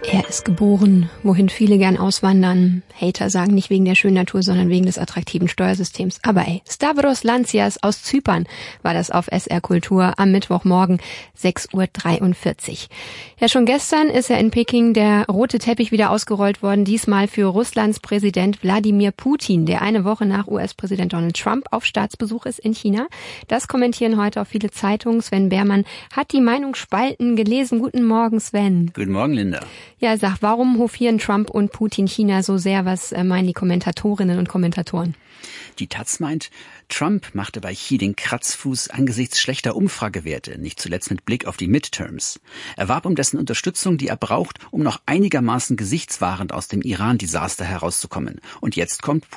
Er ist geboren, wohin viele gern auswandern. Hater sagen nicht wegen der schönen Natur, sondern wegen des attraktiven Steuersystems. Aber Stavros Lantsias aus Zypern war das auf SR Kultur am Mittwochmorgen 6:43 Uhr. Ja, schon gestern ist in Peking der rote Teppich wieder ausgerollt worden, diesmal für Russlands Präsident Wladimir Putin, der eine Woche nach US-Präsident Donald Trump auf Staatsbesuch ist in China. Das kommentieren heute auch viele Zeitungen. Sven Behrmann hat die Meinungsspalten gelesen. Guten Morgen, Sven. Guten Morgen, Linda. Ja, sag, warum hofieren Trump und Putin China so sehr? Was meinen die Kommentatorinnen und Kommentatoren? Die Taz meint, Trump machte bei Xi den Kratzfuß angesichts schlechter Umfragewerte, nicht zuletzt mit Blick auf die Midterms. Er warb um dessen Unterstützung, die er braucht, um noch einigermaßen gesichtswahrend aus dem Iran-Desaster herauszukommen. Und jetzt kommt